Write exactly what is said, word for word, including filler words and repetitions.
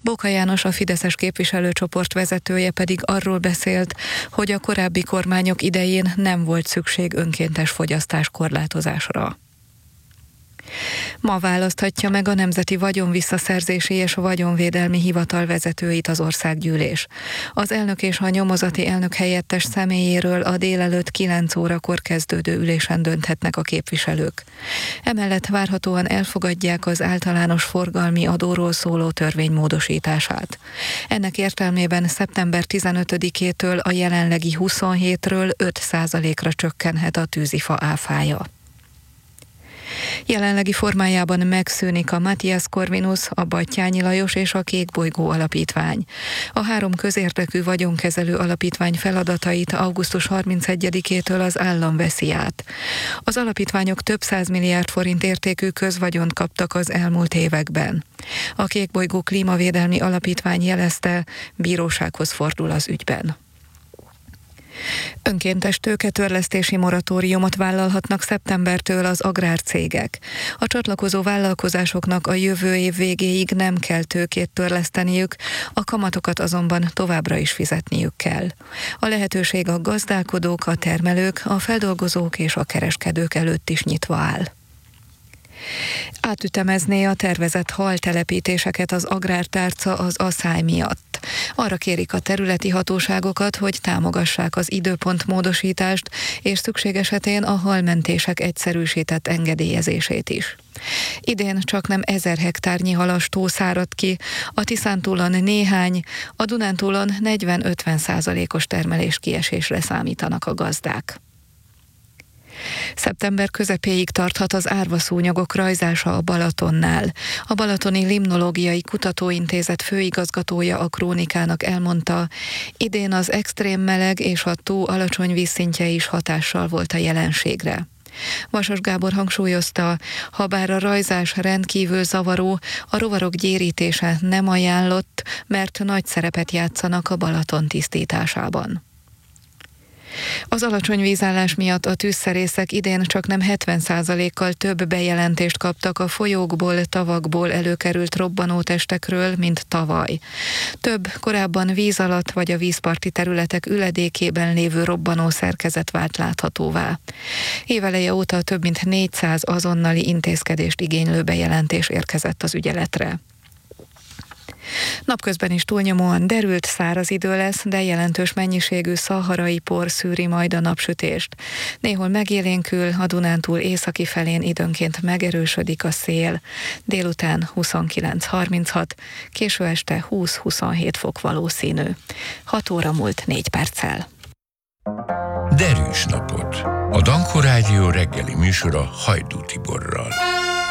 Bóka János, a fideszes képviselőcsoport vezetője pedig arról beszélt, hogy a korábbi kormányok idején nem volt szükség önkéntes fogyasztás korlátozásra. Ma választhatja meg a Nemzeti Vagyonvisszaszerzési és Vagyonvédelmi Hivatal vezetőit az Országgyűlés. Az elnök és a nyomozati elnök helyettes személyéről a délelőtt kilenc órakor kezdődő ülésen dönthetnek a képviselők. Emellett várhatóan elfogadják az általános forgalmi adóról szóló törvény módosítását. Ennek értelmében szeptember tizenötödikétől a jelenlegi huszonhétről öt százalékra csökkenhet a tűzifa áfája. Jelenlegi formájában megszűnik a Matthias Corvinus, a Batthyány Lajos és a Kék Bolygó Alapítvány. A három közérdekű vagyonkezelő alapítvány feladatait augusztus harmincegyedikétől az állam veszi át. Az alapítványok több száz milliárd forint értékű közvagyont kaptak az elmúlt években. A Kék Bolygó Klímavédelmi Alapítvány jelezte, bírósághoz fordul az ügyben. Önkéntes tőketörlesztési moratóriumot vállalhatnak szeptembertől az agrárcégek. A csatlakozó vállalkozásoknak a jövő év végéig nem kell tőkét törleszteniük, a kamatokat azonban továbbra is fizetniük kell. A lehetőség a gazdálkodók, a termelők, a feldolgozók és a kereskedők előtt is nyitva áll. Átütemezné a tervezett haltelepítéseket az agrártárca az aszály miatt. Arra kérik a területi hatóságokat, hogy támogassák az időpontmódosítást, és szükség esetén a halmentések egyszerűsített engedélyezését is. Idén csaknem ezer hektárnyi halastó száradt ki, a Tiszántúlon néhány, a Dunántúlon negyven-ötven százalékos termelés kiesésre számítanak a gazdák. Szeptember közepéig tarthat az árvaszúnyogok rajzása a Balatonnál. A Balatoni Limnológiai Kutatóintézet főigazgatója a Krónikának elmondta, idén az extrém meleg és a tó alacsony vízszintje is hatással volt a jelenségre. Vasas Gábor hangsúlyozta, habár a rajzás rendkívül zavaró, a rovarok gyérítése nem ajánlott, mert nagy szerepet játszanak a Balaton tisztításában. Az alacsony vízállás miatt a tűzszerészek idén csaknem hetven százalékkal több bejelentést kaptak a folyókból, tavakból előkerült robbanótestekről, mint tavaly. Több korábban víz alatt vagy a vízparti területek üledékében lévő robbanó szerkezet vált láthatóvá. Éveleje óta több mint négyszáz azonnali intézkedést igénylő bejelentés érkezett az ügyeletre. Napközben is túlnyomóan derült, száraz idő lesz, de jelentős mennyiségű szaharai por szűri majd a napsütést. Néhol megélénkül, a Dunántúl északi felén időnként megerősödik a szél. Délután huszonkilenc harminchat, késő este húsz-huszonhét fok valószínű. hat óra múlt négy perccel. Derűs napot! A Danko Rádió reggeli műsora Hajdú Tiborral.